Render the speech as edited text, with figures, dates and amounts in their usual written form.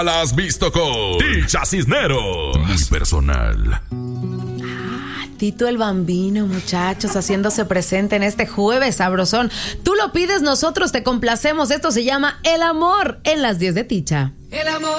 La has visto con Ticha Cisneros. Muy personal. Tito el Bambino, muchachos, haciéndose presente en este jueves sabrosón. Tú lo pides, nosotros te complacemos. Esto se llama El Amor en las 10 de Ticha. El amor